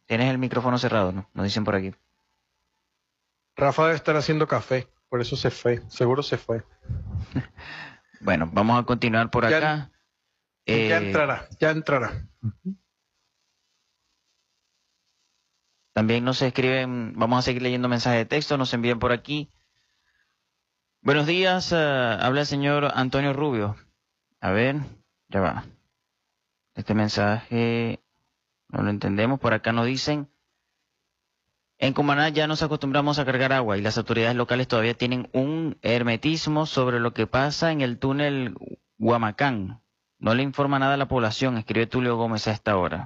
Tienes el micrófono cerrado, ¿no? Nos dicen por aquí. Rafa debe estar haciendo café, por eso se fue, seguro se fue. Bueno, vamos a continuar por acá. Ya entrará, ya entrará. También nos escriben, vamos a seguir leyendo mensajes de texto, nos envían por aquí. Buenos días, habla el señor Antonio Rubio. A ver, ya va. Este mensaje no lo entendemos. Por acá nos dicen, en Cumaná ya nos acostumbramos a cargar agua y las autoridades locales todavía tienen un hermetismo sobre lo que pasa en el túnel Huamacán. No le informa nada a la población, escribe Tulio Gómez a esta hora.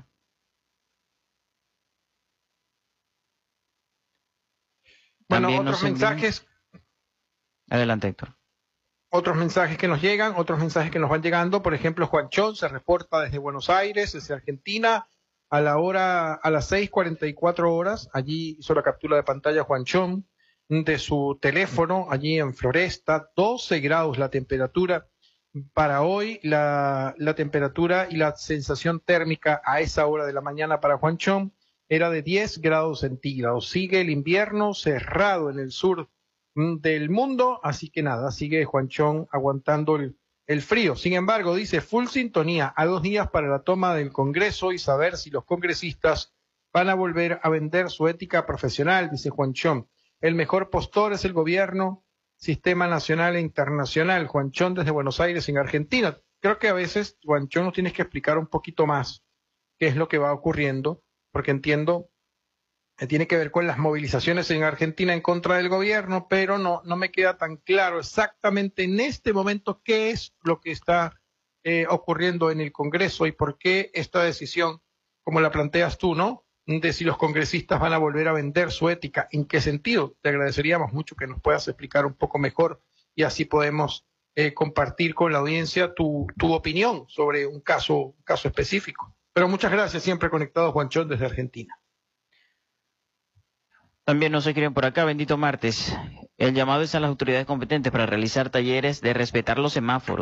Bueno, También nos envían... Adelante, Héctor. Otros mensajes que nos llegan, otros mensajes que nos van llegando. Por ejemplo, Juanchón se reporta desde Buenos Aires, desde Argentina, a las 6:44. Allí hizo la captura de pantalla Juanchón de su teléfono, allí en Floresta, 12 grados la temperatura. Para hoy, la temperatura y la sensación térmica a esa hora de la mañana para Juanchón era de 10 grados centígrados. Sigue el invierno cerrado en el sur del mundo, así que nada, sigue Juanchón aguantando el frío. Sin embargo, dice, full sintonía, a 2 días para la toma del Congreso y saber si los congresistas van a volver a vender su ética profesional, dice Juanchón. El mejor postor es el gobierno, sistema nacional e internacional. Juanchón desde Buenos Aires, en Argentina. Creo que a veces, Juanchón, nos tienes que explicar un poquito más qué es lo que va ocurriendo, porque entiendo tiene que ver con las movilizaciones en Argentina en contra del gobierno, pero no me queda tan claro exactamente en este momento qué es lo que está ocurriendo en el Congreso y por qué esta decisión, como la planteas tú, ¿no? De si los congresistas van a volver a vender su ética, ¿en qué sentido? Te agradeceríamos mucho que nos puedas explicar un poco mejor y así podemos compartir con la audiencia tu opinión sobre un caso específico. Pero muchas gracias, siempre conectado Juanchón desde Argentina. También nos escriben por acá, bendito martes. El llamado es a las autoridades competentes para realizar talleres de respetar los semáforos.